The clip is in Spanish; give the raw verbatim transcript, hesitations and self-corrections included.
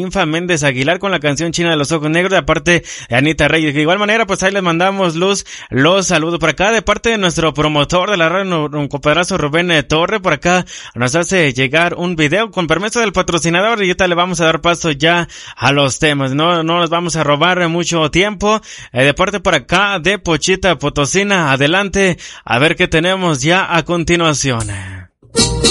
Ninfa Méndez Aguilar con la canción China de los Ojos Negros, de aparte de Anita Reyes. De igual manera, pues ahí les mandamos luz, los saludos por acá, de parte de nuestro promotor de la radio, un compadrazo Rubén Torre, por acá nos hace llegar un video con permiso del patrocinador y ahorita le vamos a dar paso ya a los temas. No, no nos vamos a robar mucho tiempo. Eh, de parte por acá de Pochita Potosina, adelante, a ver qué tenemos ya a continuación.